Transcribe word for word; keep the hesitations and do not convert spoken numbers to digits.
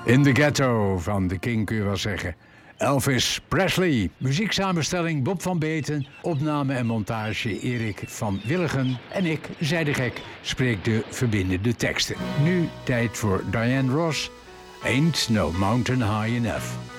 In the Ghetto van The King kun je wel zeggen. Elvis Presley. Muzieksamenstelling Bob van Beten. Opname en montage Erik van Willigen. En ik, Zij de Gek, spreek de verbindende teksten. Nu tijd voor Diana Ross. Ain't No Mountain High Enough.